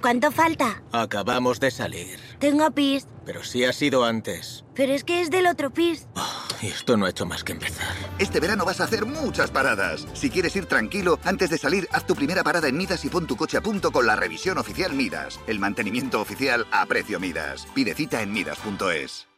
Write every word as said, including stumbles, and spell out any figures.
¿Cuánto falta? Acabamos de salir. Tengo pis. Pero sí ha sido antes. Pero es que es del otro pis. Oh, y esto no ha hecho más que empezar. Este verano vas a hacer muchas paradas. Si quieres ir tranquilo, antes de salir, haz tu primera parada en Midas y pon tu coche a punto con la revisión oficial Midas. El mantenimiento oficial a precio Midas. Pide cita en midas punto es.